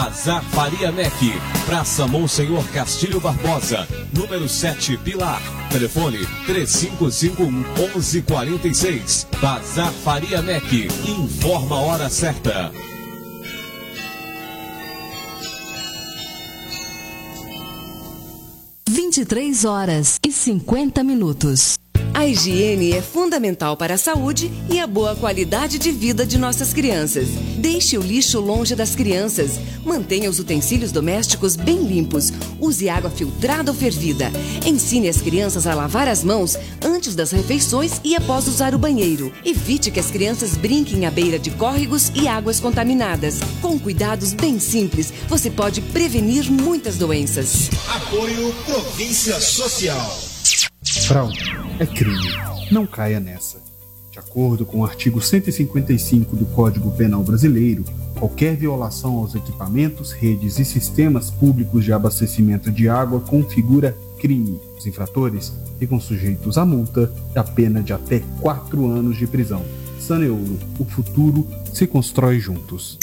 Bazar Faria Mec, Praça Monsenhor Castilho Barbosa, número 7, Pilar. Telefone 3551-1146. Bazar Faria Mec, informa a hora certa. 23h50. A higiene é fundamental para a saúde e a boa qualidade de vida de nossas crianças. Deixe o lixo longe das crianças. Mantenha os utensílios domésticos bem limpos. Use água filtrada ou fervida. Ensine as crianças a lavar as mãos antes das refeições e após usar o banheiro. Evite que as crianças brinquem à beira de córregos e águas contaminadas. Com cuidados bem simples, você pode prevenir muitas doenças. Apoio Província Social. Fraude é crime. Não caia nessa. De acordo com o artigo 155 do Código Penal Brasileiro, qualquer violação aos equipamentos, redes e sistemas públicos de abastecimento de água configura crime. Os infratores ficam sujeitos à multa e a pena de até 4 anos de prisão. Saneouro, o futuro se constrói juntos.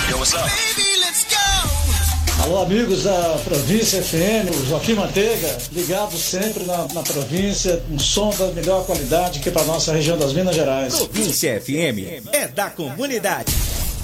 Alô, amigos da Província FM, o Joaquim Manteiga, ligado sempre na província, um som da melhor qualidade aqui para nossa região das Minas Gerais. Província FM é da comunidade.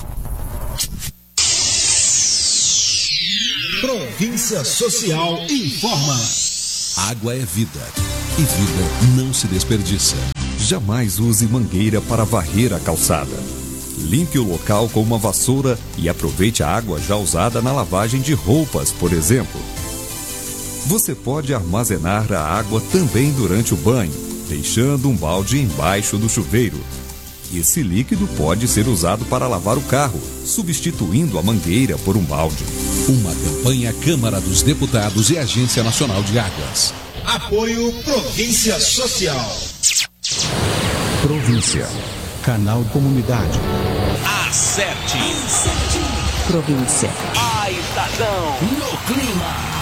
Província Social informa. Água é vida e vida não se desperdiça. Jamais use mangueira para varrer a calçada. Limpe o local com uma vassoura e aproveite a água já usada na lavagem de roupas, por exemplo. Você pode armazenar a água também durante o banho, deixando um balde embaixo do chuveiro. Esse líquido pode ser usado para lavar o carro, substituindo a mangueira por um balde. Uma campanha Câmara dos Deputados e Agência Nacional de Águas. Apoio Província Social. Província. Canal Comunidade. Acerte. Província. A estação no clima.